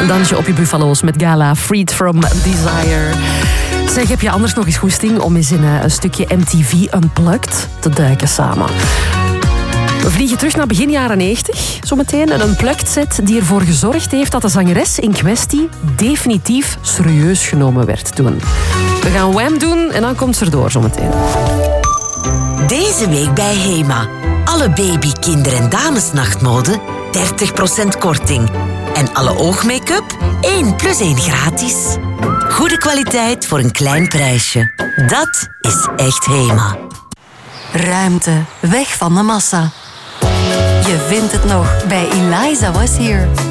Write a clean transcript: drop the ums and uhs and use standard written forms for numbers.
dansje op je buffalo's met Gala, Freed from Desire. Zeg, heb je anders nog eens goesting om eens in een stukje MTV Unplugged te duiken samen? We vliegen terug naar begin jaren 90, zometeen. Een Unplugged set die ervoor gezorgd heeft dat de zangeres in kwestie definitief serieus genomen werd toen. We gaan Wham doen en dan komt ze erdoor zometeen. Deze week bij HEMA. Alle baby, kinder- en damesnachtmode 30% korting. En alle oogmake-up 1+1 gratis. Goede kwaliteit voor een klein prijsje. Dat is echt HEMA. Ruimte, weg van de massa. Je vindt het nog bij Eliza Was Here.